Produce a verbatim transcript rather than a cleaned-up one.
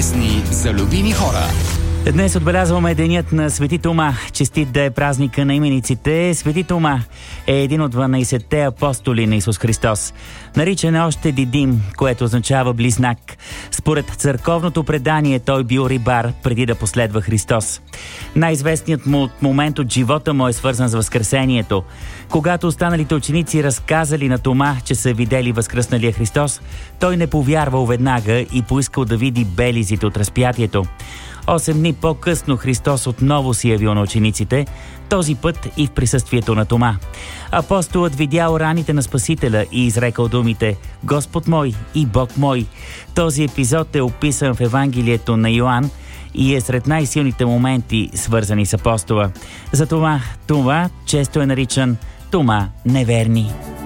Песни за любими хора. Днес отбелязваме денят на Свети Тома. Честит да е празника на имениците. Свети Тома е един от дванайсетте апостоли на Исус Христос. Наричан е още Дидим, което означава близнак. Според църковното предание той бил рибар преди да последва Христос. Най-известният му момент от живота му е свързан с Възкресението. Когато останалите ученици разказали на Тома, че са видели възкръсналия Христос, той не повярвал веднага и поискал да види белезите от разпятието. Осем дни по-късно Христос отново се явил на учениците, този път и в присъствието на Тома. Апостолът видял раните на Спасителя и изрекал думите «Господ мой и Бог мой». Този епизод е описан в Евангелието на Йоан и е сред най-силните моменти, свързани с апостола. Затова Тома често е наричан Тома неверни.